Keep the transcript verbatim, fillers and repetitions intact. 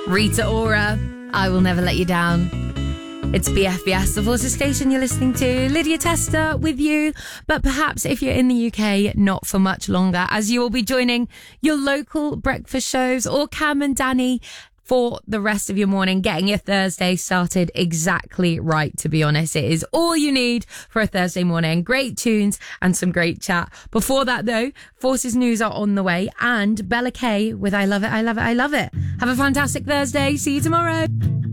Rita Ora, I Will Never Let You Down. It's B F B S, the Forces station you're listening to. Lydia Tester with you. But perhaps if you're in the U K, not for much longer, as you will be joining your local breakfast shows or Cam and Danny for the rest of your morning, getting your Thursday started exactly right, to be honest. It is all you need for a Thursday morning. Great tunes and some great chat. Before that, though, Forces News are on the way and Bella Kay with I Love It, I Love It, I Love It. Have a fantastic Thursday. See you tomorrow.